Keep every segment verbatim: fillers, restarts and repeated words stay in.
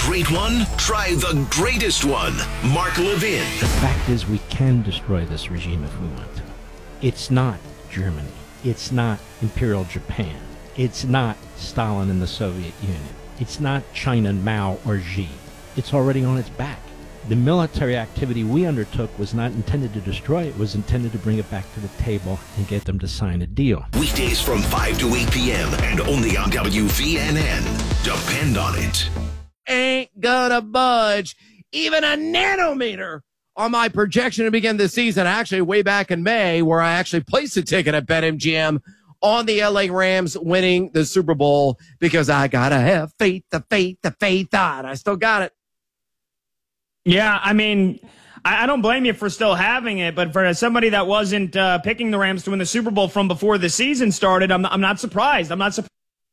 great one? Try the greatest one. Mark Levin. The fact is, we can destroy this regime if we want to. It's not Germany. It's not Imperial Japan. It's not Stalin and the Soviet Union. It's not China, Mao, or Xi. It's already on its back. The military activity we undertook was not intended to destroy it. It was intended to bring it back to the table and get them to sign a deal. Weekdays from five to eight p.m. and only on W V N N. Depend on it. Ain't gonna budge even a nanometer on my projection to begin the season. Actually, way back in May, where I actually placed a ticket at BetMGM on the L A Rams winning the Super Bowl, because I gotta have faith, the faith, the faith, and I still got it. Yeah, I mean, I, I don't blame you for still having it, but for somebody that wasn't uh, picking the Rams to win the Super Bowl from before the season started, I'm, I'm not surprised. I'm not surprised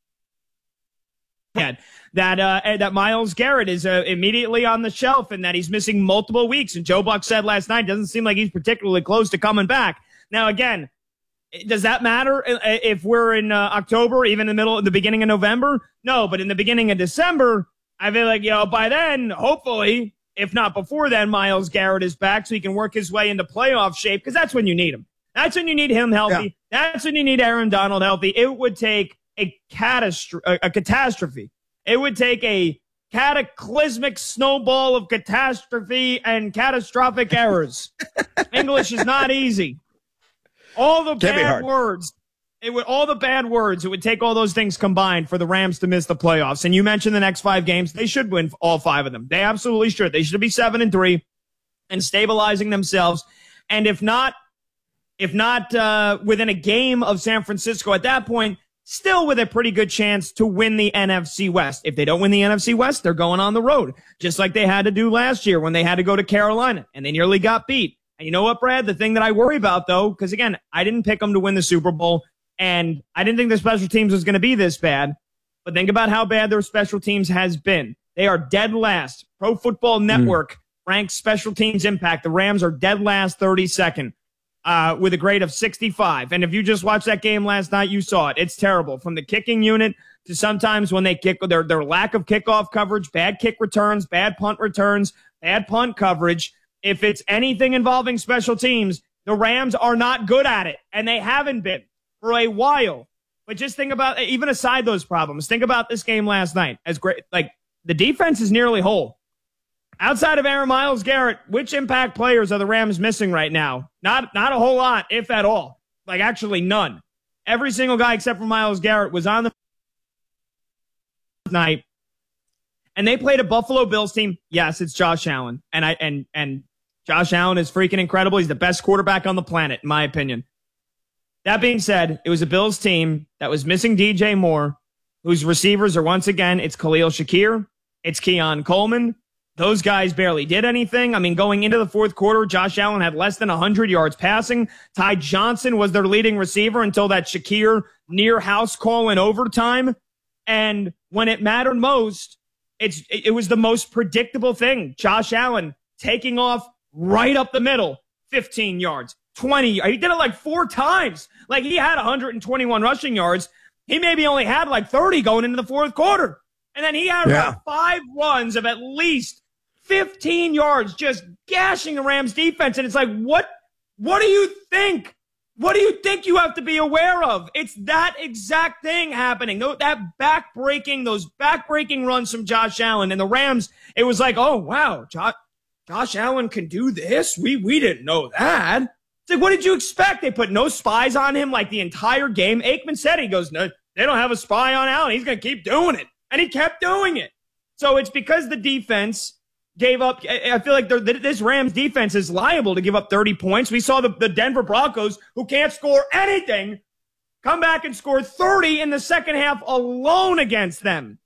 that uh, that Myles Garrett is uh, immediately on the shelf and that he's missing multiple weeks. And Joe Buck said last night, doesn't seem like he's particularly close to coming back. Now, again, does that matter if we're in uh, October, even in the middle, the beginning of November? No, but in the beginning of December, I feel like, you know, by then, hopefully, if not before then, Myles Garrett is back so he can work his way into playoff shape, because that's when you need him. That's when you need him healthy. Yeah. That's when you need Aaron Donald healthy. It would take a, catastro- a, a catastrophe. It would take a cataclysmic snowball of catastrophe and catastrophic errors. English is not easy. All the Can't bad words. It would all the bad words. It would take all those things combined for the Rams to miss the playoffs. And you mentioned the next five games. They should win all five of them. They absolutely should. They should be seven and three and stabilizing themselves. And if not, if not uh, within a game of San Francisco at that point, still with a pretty good chance to win the N F C West. If they don't win the N F C West, they're going on the road, just like they had to do last year when they had to go to Carolina and they nearly got beat. And you know what, Brad? The thing that I worry about, though, because, again, I didn't pick them to win the Super Bowl, and I didn't think the special teams was going to be this bad. But think about how bad their special teams has been. They are dead last. Pro Football Network mm. ranks special teams impact. The Rams are dead last, thirty-second, uh, with a grade of sixty-five. And if you just watched that game last night, you saw it. It's terrible. From the kicking unit to sometimes when they kick, their, their lack of kickoff coverage, bad kick returns, bad punt returns, bad punt coverage. If it's anything involving special teams, the Rams are not good at it, and they haven't been for a while. But just think about, even aside those problems, think about this game last night. As great, like, the defense is nearly whole. Outside of Aaron Myles Garrett, which impact players are the Rams missing right now? Not, not a whole lot, if at all. Like, actually none. Every single guy except for Myles Garrett was on the night. And they played a Buffalo Bills team. Yes, it's Josh Allen. And I and and Josh Allen is freaking incredible. He's the best quarterback on the planet, in my opinion. That being said, it was a Bills team that was missing D J Moore, whose receivers are, once again, it's Khalil Shakir, it's Keon Coleman. Those guys barely did anything. I mean, going into the fourth quarter, Josh Allen had less than one hundred yards passing. Ty Johnson was their leading receiver until that Shakir near house call in overtime. And when it mattered most, It's it was the most predictable thing. Josh Allen taking off right up the middle, fifteen yards, twenty. He did it like four times. Like, he had one hundred twenty-one rushing yards. He maybe only had like thirty going into the fourth quarter. And then he had yeah. about five runs of at least fifteen yards, just gashing the Rams defense. And it's like, what, what do you think? What do you think you have to be aware of? It's that exact thing happening. That back-breaking, those back-breaking runs from Josh Allen. And the Rams, it was like, oh, wow, Josh, Josh Allen can do this? We we didn't know that. It's like, what did you expect? They put no spies on him like the entire game. Aikman said, he goes, no, they don't have a spy on Allen. He's going to keep doing it. And he kept doing it. So it's because the defense gave up. I feel like this Rams defense is liable to give up thirty points. We saw the, the Denver Broncos, who can't score anything, come back and score thirty in the second half alone against them.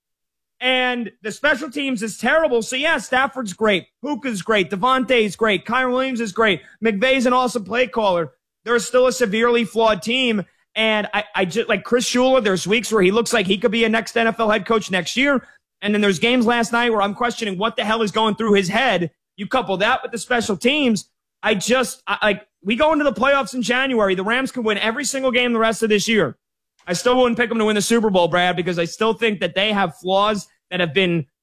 And the special teams is terrible. So, yeah, Stafford's great. Puka's great. Devontae's great. Kyron Williams is great. McVay's an awesome play caller. They're still a severely flawed team. And I, I just like Chris Shula, there's weeks where he looks like he could be a next N F L head coach next year. And then there's games last night where I'm questioning what the hell is going through his head. You couple that with the special teams. I just, I, like, we go into the playoffs in January. The Rams can win every single game the rest of this year. I still wouldn't pick them to win the Super Bowl, Brad, because I still think that they have flaws that have been